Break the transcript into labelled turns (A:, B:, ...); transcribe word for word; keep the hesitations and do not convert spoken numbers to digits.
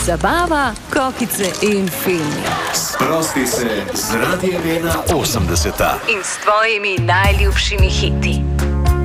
A: zabava, kokice in filmi.
B: Sprosti se z Radiem ena osemdeset
A: in s tvojimi najljubšimi hiti.